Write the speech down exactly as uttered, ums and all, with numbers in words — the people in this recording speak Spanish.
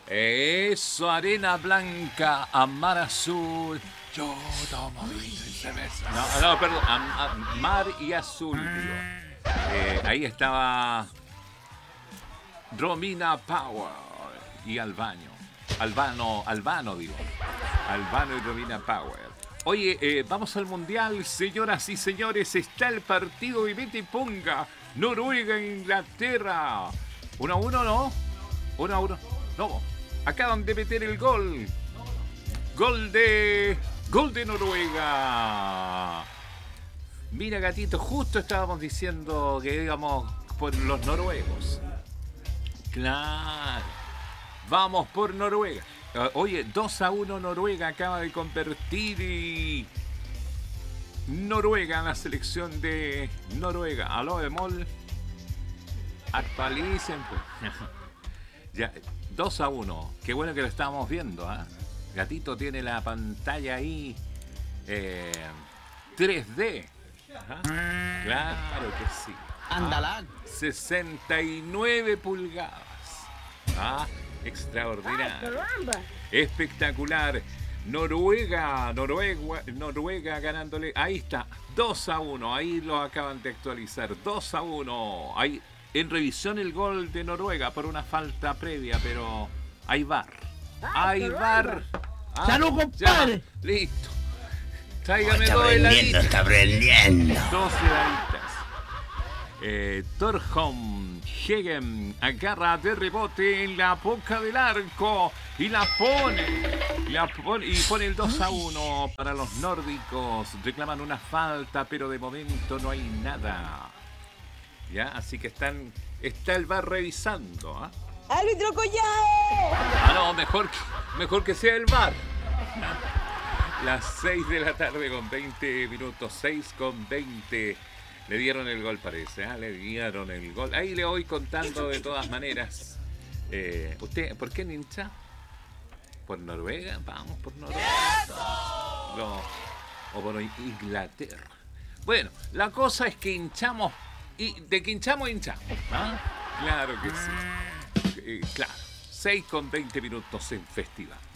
Eso, arena blanca, a mar azul. Yo tomo vino y cerveza. No, no, perdón, a, a mar y azul, digo. Eh, ahí estaba Romina Power y Albano. Albano, Albano, digo. Albano y Romina Power. Oye, eh, vamos al mundial, señoras y señores. Está el partido de Betipunga. Noruega, Inglaterra. Uno a uno, ¿no? Uno a uno. No, acaban de meter el gol. Gol de... Gol de Noruega. Mira, gatito, justo estábamos diciendo que íbamos por los noruegos. Claro. Vamos por Noruega. Oye, dos a uno Noruega acaba de convertir y... Noruega, la selección de Noruega. Aló, Bemol. Actualicen, pues. Ya, dos a uno. Qué bueno que lo estábamos viendo, ¿eh? Gatito tiene la pantalla ahí eh, tres D. Ajá. Claro que sí. Andalán. Ah, sesenta y nueve pulgadas. Ah, extraordinario. Espectacular. Noruega, Noruega, Noruega ganándole. Ahí está, dos a uno. Ahí lo acaban de actualizar. dos a uno. Ahí en revisión el gol de Noruega por una falta previa, pero hay V A R. Hay V A R. Ah, ¡Salud, compadre! Ya, listo. Tráigame Está dos aprendiendo, heladitas. está aprendiendo. Dos heladitas. Eh, Torholm Hegen agarra de rebote en la boca del arco y la pone, la pone y pone el dos a uno para los nórdicos. Reclaman una falta, pero de momento no hay nada. Ya, así que están está el V A R revisando, ¿eh? ¡Árbitro Collao! Ah, no, mejor que, mejor que sea el V A R. Las seis de la tarde con veinte minutos, seis con veinte. Le dieron el gol, parece, ¿eh? Le dieron el gol. Ahí le voy contando de todas maneras. Eh, ¿Usted por qué hincha? ¿Por Noruega? Vamos por Noruega. No, o por Inglaterra. Bueno, la cosa es que hinchamos. Y de que hinchamos, hinchamos. ¿Ah? Claro que sí. Eh, claro. seis con veinte minutos en festival.